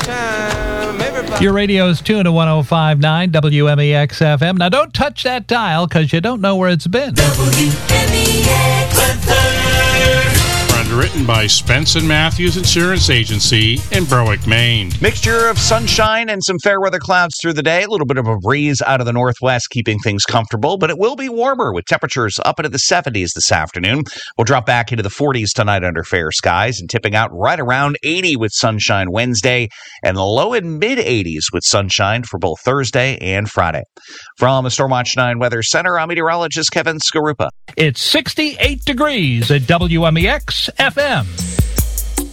Your radio is tuned to 105.9 WMEX FM. Now, don't touch that dial because you don't know where it's been. WMEX Underwritten by Spence & Matthews Insurance Agency in Berwick, Maine. Mixture of sunshine and some fair weather clouds through the day. A little bit of a breeze out of the northwest, keeping things comfortable, but it will be warmer with temperatures up into the 70s this afternoon. We'll drop back into the 40s tonight under fair skies and tipping out right around 80 with sunshine Wednesday and low and mid 80s with sunshine for both Thursday and Friday. From the Stormwatch 9 Weather Center, I'm meteorologist Kevin Skarupa. It's 68 degrees at WMEX FM.